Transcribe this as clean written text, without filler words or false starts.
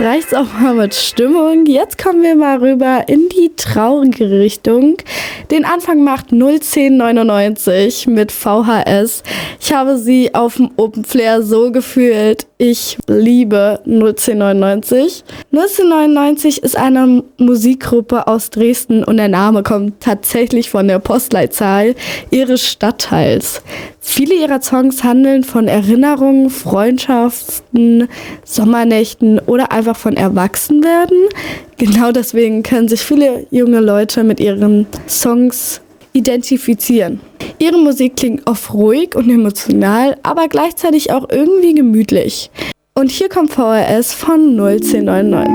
reicht's auch mal mit Stimmung. Jetzt kommen wir mal rüber in die traurige Richtung. Den Anfang macht 01099 mit VHS. Ich habe sie auf dem Open Flair so gefühlt. Ich liebe 01099. 01099 ist eine Musikgruppe aus Dresden und der Name kommt tatsächlich von der Postleitzahl ihres Stadtteils. Viele ihrer Songs handeln von Erinnerungen, Freundschaften, Sommernächten oder einfach von Erwachsenwerden. Genau deswegen können sich viele junge Leute mit ihren Songs identifizieren. Ihre Musik klingt oft ruhig und emotional, aber gleichzeitig auch irgendwie gemütlich. Und hier kommt VHS von 01099.